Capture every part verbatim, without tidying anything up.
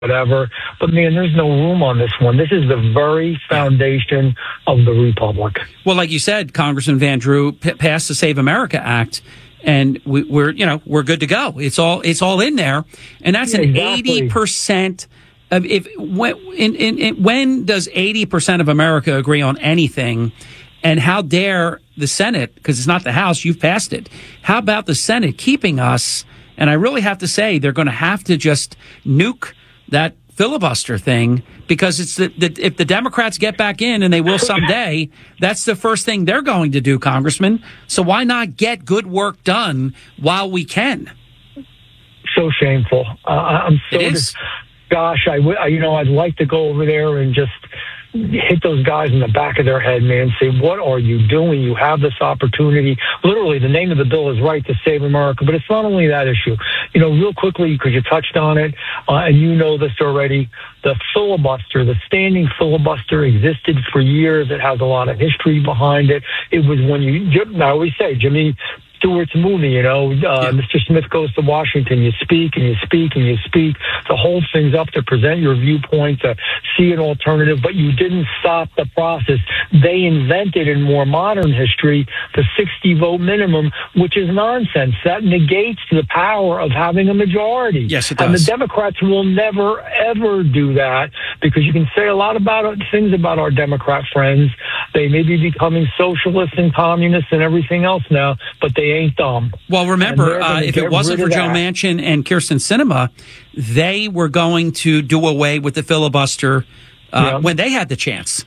whatever. But, man, there's no room on this one. This is the very foundation of the republic. Well, like you said, Congressman Van Drew p- passed the Save America Act, and we, we're, you know, we're good to go. It's all, it's all in there. And that's Yeah, an exactly. eighty percent of, if, when, in, in, in, when does eighty percent of America agree on anything? And how dare the Senate, because it's not the House, you've passed it. How about the Senate keeping us? And I really have to say, they're going to have to just nuke that filibuster thing, because it's the, the if the Democrats get back in, and they will someday, that's the first thing they're going to do, Congressman. So why not get good work done while we can? So shameful. Uh, I'm so, It is. gosh, I, w- I, you know, I'd like to go over there and just hit those guys in the back of their head, man, say, what are you doing? You have this opportunity. Literally, the name of the bill is right, to save America. But it's not only that issue. You know, real quickly, because you touched on it, uh, and you know this already, the filibuster, the standing filibuster existed for years. It has a lot of history behind it. It was when you, I always say, Jimmy Stewart's movie, you know, uh, yeah. Mister Smith Goes to Washington. You speak and you speak and you speak to hold things up, to present your viewpoint, to see an alternative, but you didn't stop the process. They invented, in more modern history, the sixty vote minimum, which is nonsense. That negates the power of having a majority. Yes, it does. And the Democrats will never, ever do that, because you can say a lot about things about our Democrat friends. They may be becoming socialists and communists and everything else now, but they ain't dumb. Well, remember, uh, if it wasn't for Joe Manchin and Kyrsten Sinema, they were going to do away with the filibuster uh, yep. when they had the chance.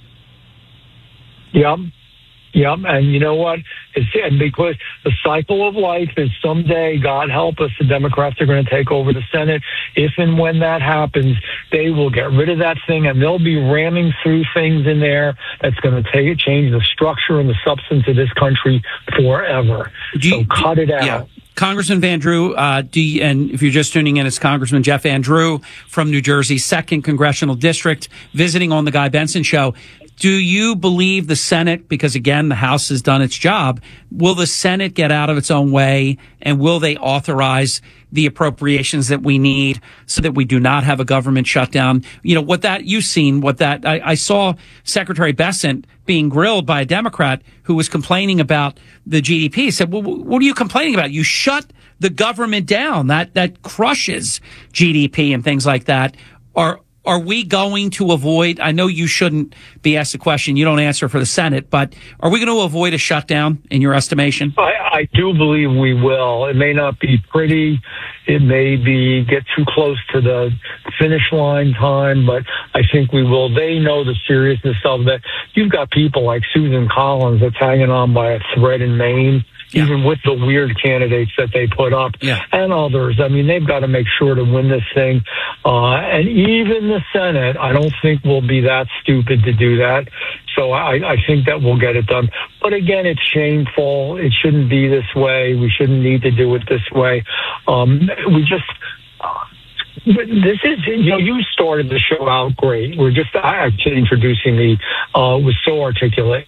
Yep. Yep. And you know what? It's, and because the cycle of life is, someday, God help us, the Democrats are going to take over the Senate. If and when that happens, they will get rid of that thing, and they'll be ramming through things in there that's going to take change the structure and the substance of this country forever. Do you, so cut it out. Yeah. Congressman Van Drew, uh, do you, and if you're just tuning in, it's Congressman Jeff Van Drew from New Jersey's second Congressional District, visiting on the Guy Benson Show. Do you believe the Senate, because again, the House has done its job, will the Senate get out of its own way, and will they authorize the appropriations that we need so that we do not have a government shutdown? You know, what that, you've seen what that, I, I saw Secretary Bessent being grilled by a Democrat who was complaining about the G D P. He said, well, what are you complaining about? You shut the government down. That, that crushes G D P and things like that. Are, Are we going to avoid, I know you shouldn't be asked a question, you don't answer for the Senate, but are we going to avoid a shutdown in your estimation? I, I do believe we will. It may not be pretty. It may be get too close to the finish line time, but I think we will. They know the seriousness of that. You've got people like Susan Collins that's hanging on by a thread in Maine. Yeah. Even with the weird candidates that they put up, yeah. and others. I mean, they've got to make sure to win this thing. Uh, and even the Senate, I don't think will be that stupid to do that. So I, I think that we'll get it done. But again, it's shameful. It shouldn't be this way. We shouldn't need to do it this way. Um, we just... Uh, But this is, you know, you started the show out great. We're just actually introducing me, uh, was so articulate.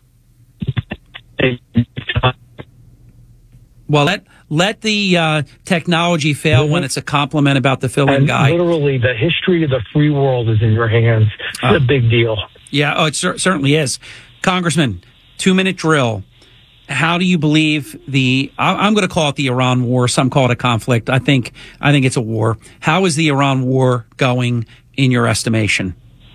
Well, let let the uh, technology fail mm-hmm. when it's a compliment about the fill-in and guy. Literally, the history of the free world is in your hands. It's uh, a big deal. Yeah, oh, it cer- certainly is. Congressman, two-minute drill. How do you believe the? I- I'm going to call it the Iran war. Some call it a conflict. I think I think it's a war. How is the Iran war going in your estimation?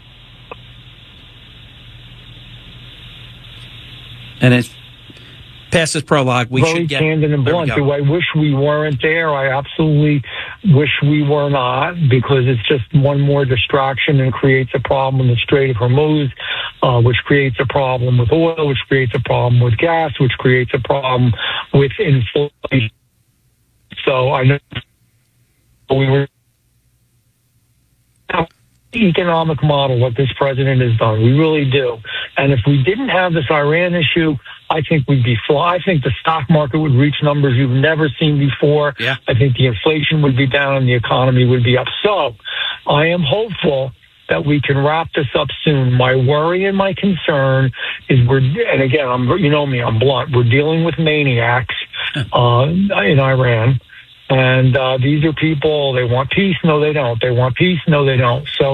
And it's past this prologue. We Very should get candid and blunt. Do I wish we weren't there? I absolutely wish we were not, because it's just one more distraction and creates a problem in the Strait of Hormuz, uh, which creates a problem with oil, which creates a problem with gas, which creates a problem with inflation. So I know we were economic model what this president has done. We really do. And if we didn't have this Iran issue, I think we'd be full. I think the stock market would reach numbers you've never seen before. Yeah. I think the inflation would be down and the economy would be up. So I am hopeful that we can wrap this up soon. My worry and my concern is we're, and again, I'm, you know me, I'm blunt. We're dealing with maniacs uh, in Iran. And uh, these are people, they want peace. No, they don't. They want peace. No, they don't. So